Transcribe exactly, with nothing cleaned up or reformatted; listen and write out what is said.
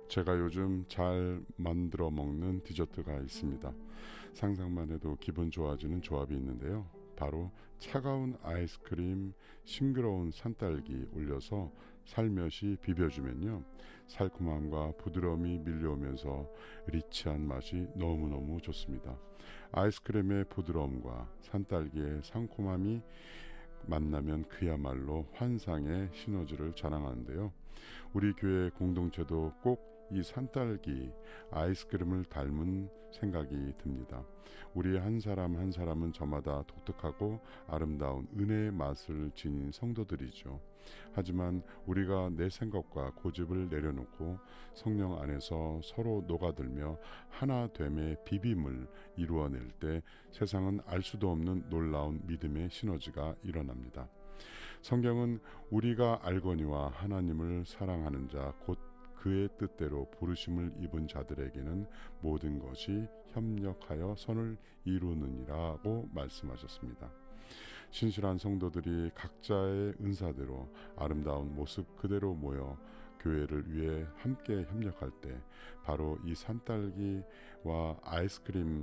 제가 요즘 잘 만들어 먹는 디저트가 있습니다. 상상만 해도 기분 좋아지는 조합이 있는데요. 바로 차가운 아이스크림, 싱그러운 산딸기 올려서 살며시 비벼주면요. 살콤함과 부드러움이 밀려오면서 리치한 맛이 너무너무 좋습니다. 아이스크림의 부드러움과 산딸기의 상콤함이 만나면 그야말로 환상의 시너지를 자랑하는데요. 우리 교회 공동체도 꼭 이 산딸기 아이스크림을 닮은 생각이 듭니다. 우리 한 사람 한 사람은 저마다 독특하고 아름다운 은혜의 맛을 지닌 성도들이죠. 하지만 우리가 내 생각과 고집을 내려놓고 성령 안에서 서로 녹아들며 하나됨의 비빔을 이루어낼 때 세상은 알 수도 없는 놀라운 믿음의 시너지가 일어납니다. 성경은 우리가 알거니와 하나님을 사랑하는 자 곧 그의 뜻대로 부르심을 입은 자들에게는 모든 것이 협력하여 선을 이루느니라고 말씀하셨습니다. 신실한 성도들이 각자의 은사대로 아름다운 모습 그대로 모여 교회를 위해 함께 협력할 때 바로 이 산딸기와 아이스크림